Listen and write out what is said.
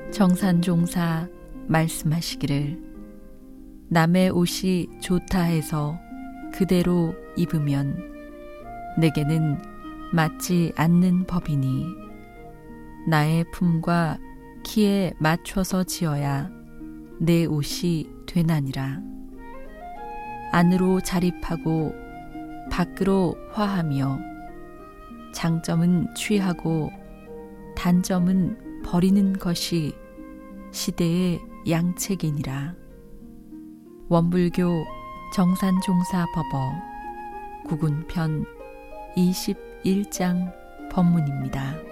정산종사 말씀하시기를 남의 옷이 좋다 해서 그대로 입으면 내게는 맞지 않는 법이니 나의 품과 키에 맞춰서 지어야 내 옷이 되나니라. 안으로 자립하고 밖으로 화하며 장점은 취하고 단점은 버리는 것이 시대의 양책이니라. 원불교 정산종사법어 구군편 21장 법문입니다.